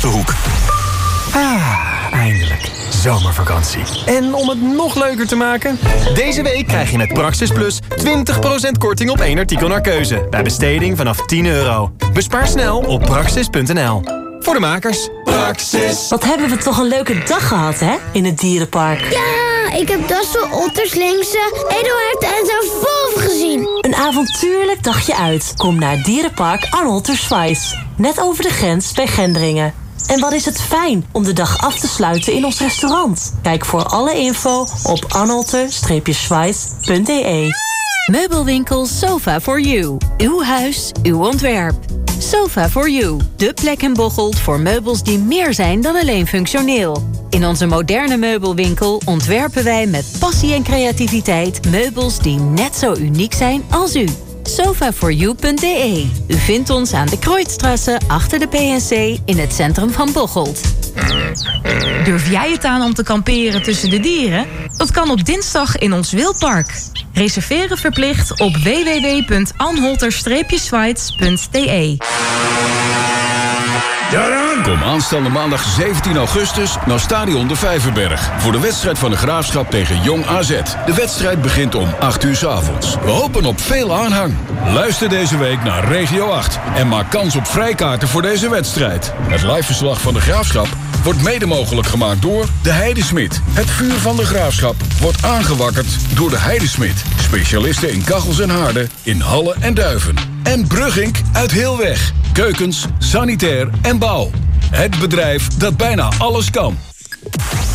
de hoek. Eindelijk. Zomervakantie. En om het nog leuker te maken... Deze week krijg je met Praxis Plus 20% korting op 1 artikel naar keuze. Bij besteding vanaf €10. Bespaar snel op praxis.nl. Voor de makers. Praxis. Wat hebben we toch een leuke dag gehad, hè? In het dierenpark. Ja, ik heb dassen, otters, lynxen, edelherten en zelfs wolf gezien. Een avontuurlijk dagje uit. Kom naar Dierenpark Arnold ter Schwijz. Net over de grens bij Gendringen. En wat is het fijn om de dag af te sluiten in ons restaurant. Kijk voor alle info op arnolter-schwijz.de. Meubelwinkel Sofa4You. Uw huis, uw ontwerp. Sofa4You, de plek in Bocholt voor meubels die meer zijn dan alleen functioneel. In onze moderne meubelwinkel ontwerpen wij met passie en creativiteit meubels die net zo uniek zijn als u. Sofa4You.de. U vindt ons aan de Kreuzstrasse achter de PNC in het centrum van Bocholt. Durf jij het aan om te kamperen tussen de dieren? Dat kan op dinsdag in ons wildpark. Reserveren verplicht op www.anholter-schwijz.de. Kom aanstaande maandag 17 augustus naar Stadion de Vijverberg voor de wedstrijd van de Graafschap tegen Jong AZ. De wedstrijd begint om 8 uur 's avonds. We hopen op veel aanhang. Luister deze week naar Regio 8 en maak kans op vrijkaarten voor deze wedstrijd. Het liveverslag van de Graafschap wordt mede mogelijk gemaakt door de Heidesmid. Het vuur van de Graafschap wordt aangewakkerd door de Heidesmid. Specialisten in kachels en haarden in Halle en Duiven. En Brugink uit Heelweg. Keukens, sanitair en bouw. Het bedrijf dat bijna alles kan.